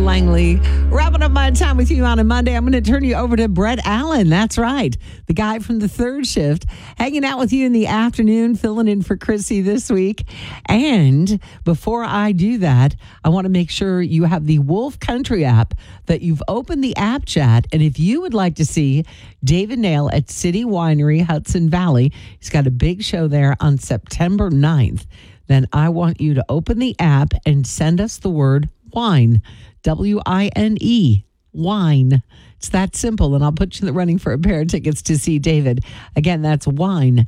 Langley. Wrapping up my time with you on a Monday, I'm going to turn you over to Brett Allen. That's right. The guy from the third shift, hanging out with you in the afternoon, filling in for Chrissy this week. And before I do that, I want to make sure you have the Wolf Country app, that you've opened the app chat. And if you would like to see David Nail at City Winery, Hudson Valley, he's got a big show there on September 9th. Then I want you to open the app and send us the word wine, W-I-N-E, wine. It's that simple, and I'll put you in the running for a pair of tickets to see David. Again, that's wine,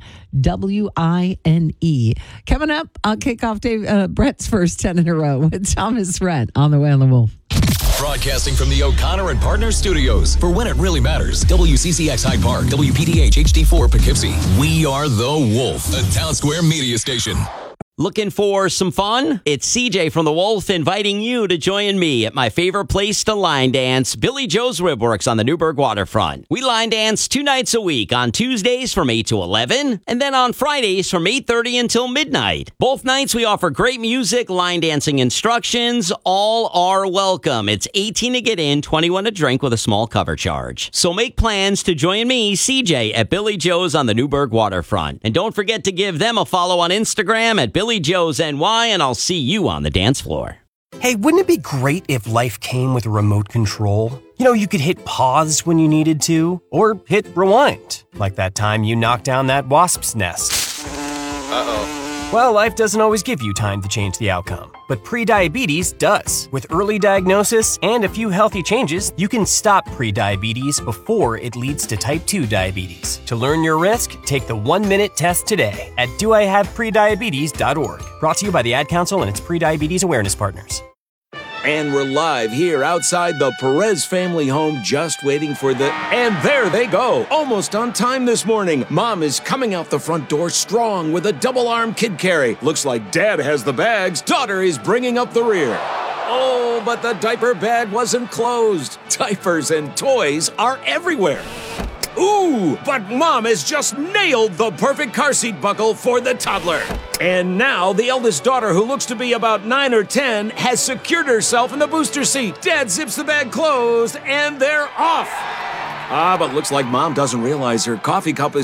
W-I-N-E. Coming up, I'll kick off Brett's first 10 in a row with Thomas Rhett on the way on the Wolf. Broadcasting from the O'Connor and Partners Studios. For when it really matters, WCCX Hyde Park, WPDH HD4 Poughkeepsie. We are the Wolf, a Town Square media station. Looking for some fun? It's CJ from The Wolf inviting you to join me at my favorite place to line dance, Billy Joe's Ribworks on the Newburgh waterfront. We line dance 2 nights a week, on Tuesdays from 8 to 11, and then on Fridays from 8:30 until midnight. Both nights we offer great music, line dancing instructions. All are welcome. It's 18 to get in, 21 to drink with a small cover charge. So make plans to join me, CJ, at Billy Joe's on the Newburgh waterfront. And don't forget to give them a follow on Instagram at Billy Joe's NY, and I'll see you on the dance floor. Hey, wouldn't it be great if life came with a remote control? You know, you could hit pause when you needed to, or hit rewind, like that time you knocked down that wasp's nest. Uh-oh. Well, life doesn't always give you time to change the outcome, but prediabetes does. With early diagnosis and a few healthy changes, you can stop prediabetes before it leads to type 2 diabetes. To learn your risk, take the 1-minute test today at doihaveprediabetes.org. Brought to you by the Ad Council and its prediabetes awareness partners. And we're live here outside the Perez family home, just waiting for and there they go, almost on time this morning. Mom is coming out the front door strong with a double-arm kid carry. Looks like Dad has the bags. Daughter is bringing up the rear. Oh, but the diaper bag wasn't closed. Diapers and toys are everywhere. Ooh, but Mom has just nailed the perfect car seat buckle for the toddler. And now the eldest daughter, who looks to be about 9 or 10, has secured herself in the booster seat. Dad zips the bag closed, and they're off. But looks like Mom doesn't realize her coffee cup is